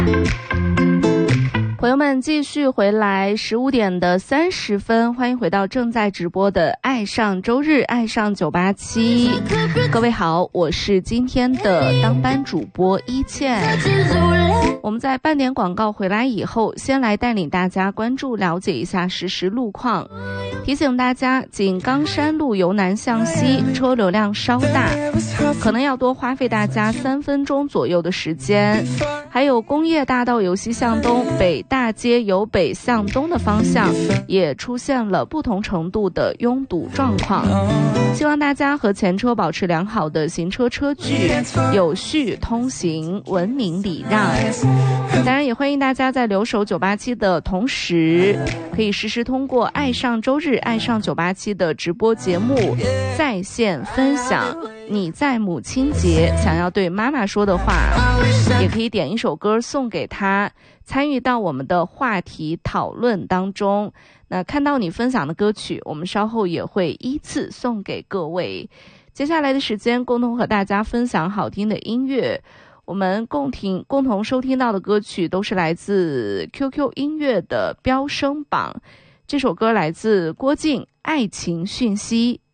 朋友们继续回来15点的30分，欢迎回到正在直播的爱上周日爱上987。各位好，我是今天的当班主播一倩。我们在半点广告回来以后，先来带领大家关注了解一下实时路况。提醒大家，井冈山路由南向西车流量稍大，可能要多花费大家3分钟左右的时间。还有工业大道由西向东，北大街由北向东的方向也出现了不同程度的拥堵状况，希望大家和前车保持良好的行车车距，有序通行，文明礼让。当然也欢迎大家在留守987的同时，可以实时通过爱上周日爱上987的直播节目在线分享你在母亲节想要对妈妈说的话，也可以点一首歌送给她，参与到我们的话题讨论当中。那看到你分享的歌曲，我们稍后也会依次送给各位。接下来的时间，共同和大家分享好听的音乐。我们共同收听到的歌曲都是来自 QQ 音乐的飙升榜，这首歌来自郭靖《爱情讯息》。